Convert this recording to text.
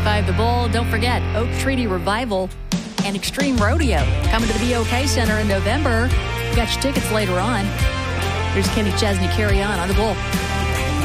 105 The Bull. Don't forget, Oak Treaty Revival and Extreme Rodeo coming to the BOK Center in November. Got your tickets later on. Here's Kenny Chesney. Carry on the Bull.